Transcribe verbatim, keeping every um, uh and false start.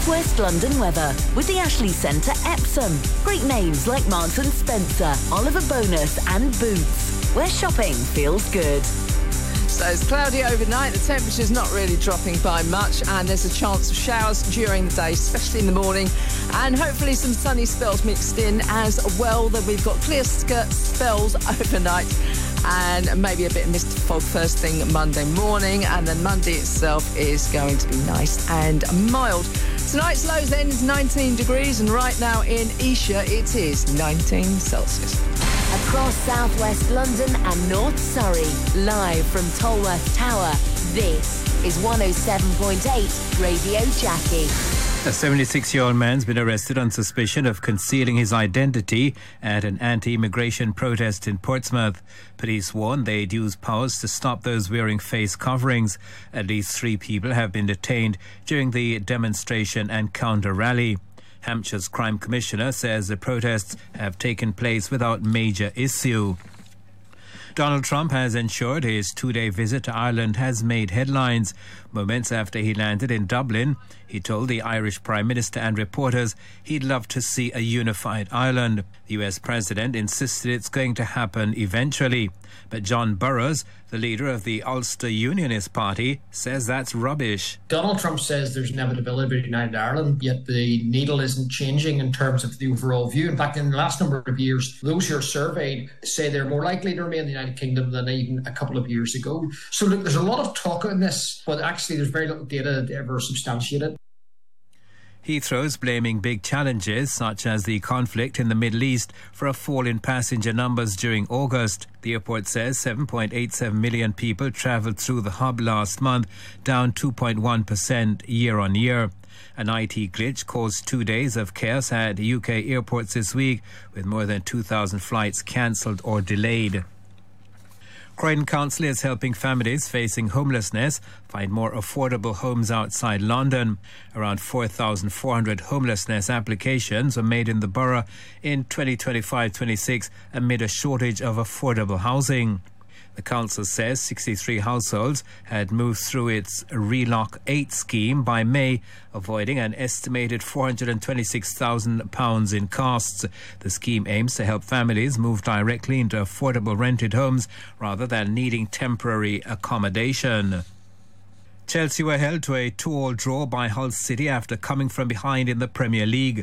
West London weather with the Ashley Centre Epsom. Great names like Marks and Spencer, Oliver Bonus and Boots, where shopping feels good. So it's cloudy overnight, the temperature's not really dropping by much, and there's a chance of showers during the day, especially in the morning, and hopefully some sunny spells mixed in as well. Then we've got clear spells overnight and maybe a bit of mist fog first thing Monday morning, and then Monday itself is going to be nice and mild. Tonight's lows end is nineteen degrees, and right now in Esher it is nineteen Celsius. Across southwest London and North Surrey, live from Tolworth Tower, this is one oh seven point eight Radio Jackie. A seventy-six-year-old man's been arrested on suspicion of concealing his identity at an anti-immigration protest in Portsmouth. Police warn they'd use powers to stop those wearing face coverings. At least three people have been detained during the demonstration and counter-rally. Hampshire's Crime Commissioner says the protests have taken place without major issue. Donald Trump has ensured his two-day visit to Ireland has made headlines. Moments after he landed in Dublin, he told the Irish Prime Minister and reporters he'd love to see a unified Ireland. The U S President insisted it's going to happen eventually. But John Burrows, the leader of the Ulster Unionist Party, says that's rubbish. Donald Trump says there's inevitability of United Ireland, yet the needle isn't changing in terms of the overall view. In fact, in the last number of years, those who are surveyed say they're more likely to remain in the United Kingdom than even a couple of years ago. So look, there's a lot of talk on this, but actually there's very little data to ever substantiate it. Heathrow's blaming big challenges such as the conflict in the Middle East for a fall in passenger numbers during August. The airport says seven point eight seven million people travelled through the hub last month, down two point one percent year on year. An I T glitch caused two days of chaos at U K airports this week, with more than two thousand flights cancelled or delayed. Croydon Council is helping families facing homelessness find more affordable homes outside London. Around four thousand four hundred homelessness applications were made in the borough in twenty twenty-five twenty-six amid a shortage of affordable housing. The council says sixty-three households had moved through its Relock eight scheme by May, avoiding an estimated four hundred twenty-six thousand pounds in costs. The scheme aims to help families move directly into affordable rented homes rather than needing temporary accommodation. Chelsea were held to a two-all draw by Hull City after coming from behind in the Premier League.